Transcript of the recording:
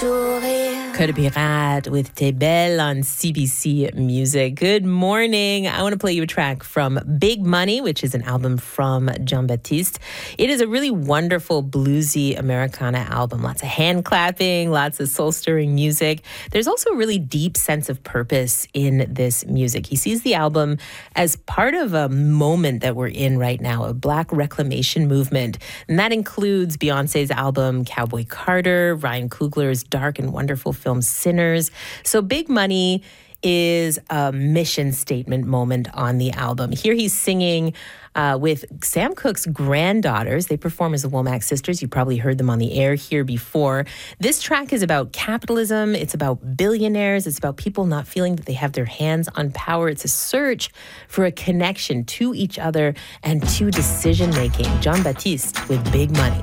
Code Pirate with T'es Belle on CBC Music. Good morning. I want to play you a track from Big Money, which is an album from Jean-Baptiste. It is a really wonderful bluesy Americana album. Lots of hand clapping, lots of soul-stirring music. There's also a really deep sense of purpose in this music. He sees the album as part of a moment that we're in right now, a Black reclamation movement. And that includes Beyonce's album Cowboy Carter, Ryan Coogler's dark and wonderful film Sinners. So Big Money is a mission statement moment on the album. Here he's singing with Sam Cooke's granddaughters. They perform as the Womack Sisters. You probably heard them on the air here before. This track is about capitalism. It's about billionaires. It's about people not feeling that they have their hands on power. It's a search for a connection to each other and to decision-making. Jean-Baptiste with Big Money.